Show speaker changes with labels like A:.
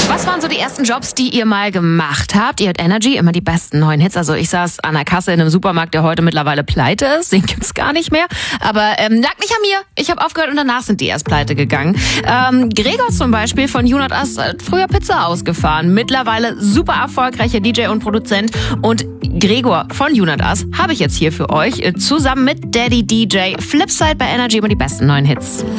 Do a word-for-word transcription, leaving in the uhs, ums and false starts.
A: Was waren so die ersten Jobs, die ihr mal gemacht habt? Ihr hört Energy, immer die besten neuen Hits. Also ich saß an der Kasse in einem Supermarkt, der heute mittlerweile pleite ist. Den gibt's gar nicht mehr. Aber ähm, lag nicht an mir. Ich habe aufgehört und danach sind die erst pleite gegangen. Ähm, Gregor zum Beispiel von You Not Us hat früher Pizza ausgefahren. Mittlerweile super erfolgreicher D J und Produzent. Und Gregor von You Not Us habe ich jetzt hier für euch. Zusammen mit Daddy D J. Flipside bei Energy, immer die besten neuen Hits.